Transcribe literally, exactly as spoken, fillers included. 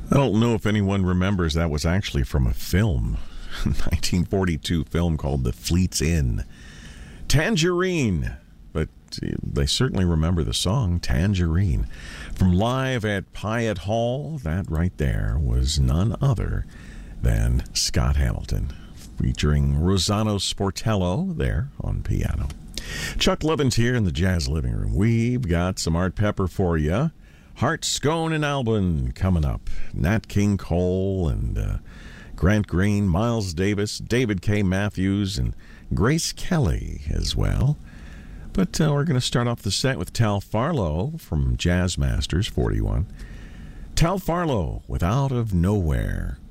I don't know if anyone remembers that was actually from a film, a nineteen forty-two film called The Fleet's Inn. Tangerine, but they certainly remember the song Tangerine. From Live at Pyatt Hall, that right there was none other than Scott Hamilton, featuring Rossano Sportello there on piano. Chuck Levin's here in the Jazz Living Room. We've got some Art Pepper for you. Hart Scone and Albin coming up. Nat King Cole and uh, Grant Green, Miles Davis, David K. Matthews, and Grace Kelly as well. But uh, we're going to start off the set with Tal Farlow from Jazz Masters forty-one. Tal Farlow with Out of Nowhere.